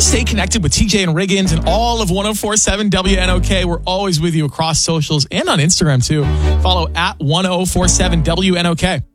stay connected with TJ and Riggins and all of 104.7 WNOK. We're always with you across socials and on Instagram too. Follow at 104.7 WNOK.